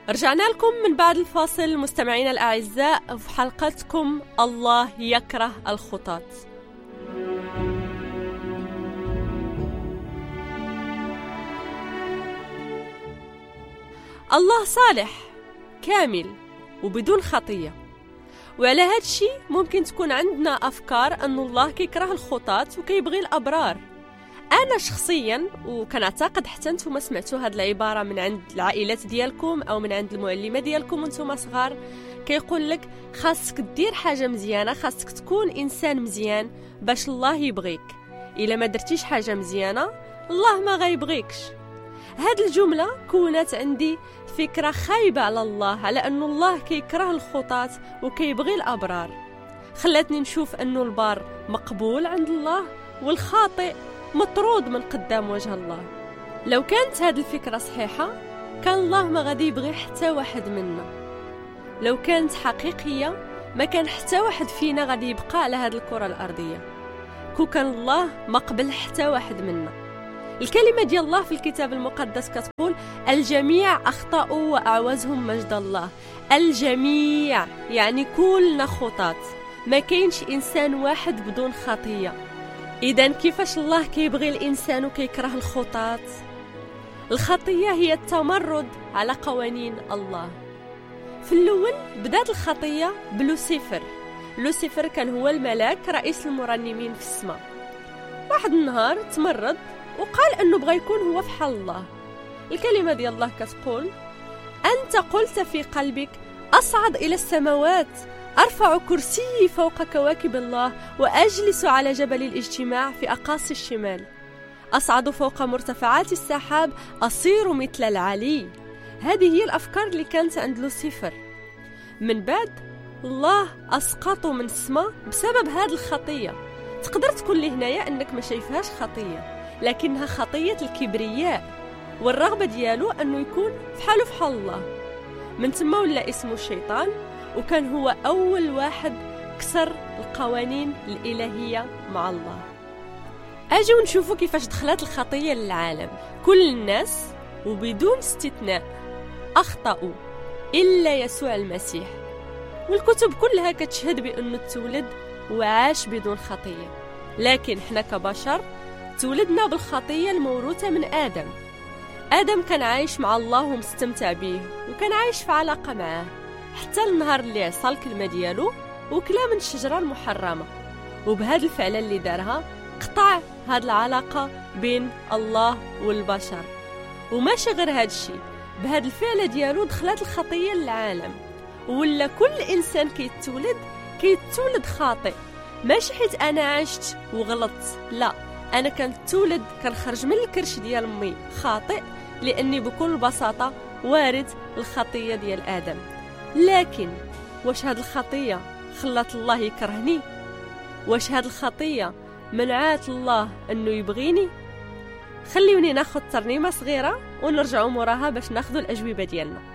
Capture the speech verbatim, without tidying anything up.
رجعنا لكم من بعد الفاصل مستمعينا الأعزاء في حلقتكم الله يكره الخطاة. الله صالح كامل وبدون خطية، وعلى هذا الشيء ممكن تكون عندنا أفكار أن الله كيكره الخطاة وكيبغي الأبرار. أنا شخصياً وكنعتقد حتى نتوما سمعتوا هذه العبارة من عند العائلات ديالكم أو من عند المعلمة ديالكم وانتوما صغار، كيقول لك خاصك دير حاجة مزيانة، خاصك تكون إنسان مزيان باش الله يبغيك. إلا ما درتيش حاجة مزيانة الله ما غيبغيكش. هذه الجملة كونت عندي فكرة خايبة على الله، على أن الله كيكره الخطاة وكيبغي الأبرار. خلتني نشوف أنه البار مقبول عند الله والخاطئ مطرود من قدام وجه الله. لو كانت هذه الفكرة صحيحة كان الله ما غادي يبغي حتى واحد منا. لو كانت حقيقية ما كان حتى واحد فينا غادي يبقى على هذه الكرة الأرضية. كو كان الله ما قبل حتى واحد منا. الكلمة ديال الله في الكتاب المقدس كتقول الجميع أخطأوا وأعوزهم مجد الله. الجميع يعني كلنا خطاة، ما كاينش إنسان واحد بدون خطية. إذن كيفاش الله كيبغي الإنسان وكيكره الخطاة؟ الخطية هي التمرد على قوانين الله. في الأول بدأت الخطية بلوسيفر. لوسيفر كان هو الملاك رئيس المرنمين في السماء. واحد النهار تمرد وقال أنه بغى يكون هو في حال الله. الكلمة ديال الله كتقول أنت قلت في قلبك أصعد إلى السماوات، أرفع كرسيي فوق كواكب الله، وأجلس على جبل الاجتماع في أقاصي الشمال، أصعد فوق مرتفعات السحاب، أصير مثل العلي. هذه هي الأفكار اللي كانت عند لوسيفر. من بعد الله أسقطه من السماء بسبب هذه الخطية. تقدر تقول لي هنايا أنك ما شايفهاش خطية، لكنها خطية الكبرياء والرغبة ديالو أنه يكون في حاله في حال الله. من ثم ولا اسمه الشيطان، وكان هو أول واحد كسر القوانين الإلهية مع الله. أجوا نشوفوا كيفاش دخلت الخطية للعالم. كل الناس وبدون استثناء أخطأوا إلا يسوع المسيح، والكتب كلها كتشهد بأنه تولد وعاش بدون خطية. لكن احنا كبشر تولدنا بالخطية الموروثة من آدم. آدم كان عايش مع الله ومستمتع به، وكان عايش في علاقة معاه حتى النهار اللي عصى الكلمة ديالو وكلا من الشجرة المحرمة. وبهذا الفعل اللي دارها قطع هذه العلاقة بين الله والبشر. وماشي غير هذا الشيء، بهذا الفعل ديالو دخلت الخطية للعالم، ولا كل إنسان كيتولد كيتولد خاطئ. ماشي حيت أنا عشت وغلطت، لا، أنا كنتولد كنخرج من الكرش ديال أمي خاطئ، لأني بكل بساطة وارد الخطية ديال آدم. لكن واش هاد الخطية خلات الله يكرهني؟ واش هاد الخطية منعات الله أنه يبغيني؟ خليوني ناخد ترنيمة صغيرة ونرجعوا موراها باش ناخدوا الأجوبة ديالنا.